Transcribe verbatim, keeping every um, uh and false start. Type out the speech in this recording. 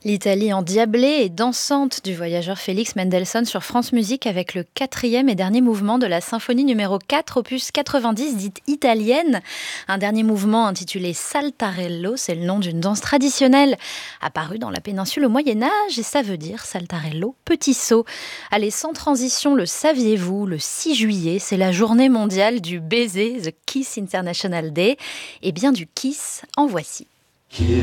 L'Italie endiablée et dansante du voyageur Félix Mendelssohn sur France Musique avec le quatrième et dernier mouvement de la symphonie numéro quatre, opus quatre-vingt-dix, dite italienne. Un dernier mouvement intitulé Saltarello, c'est le nom d'une danse traditionnelle apparue dans la péninsule au Moyen-Âge et ça veut dire Saltarello, petit saut. Allez, sans transition, le saviez-vous, le six juillet, c'est la journée mondiale du baiser, The Kiss International Day. Et bien du kiss, en voici. Kiss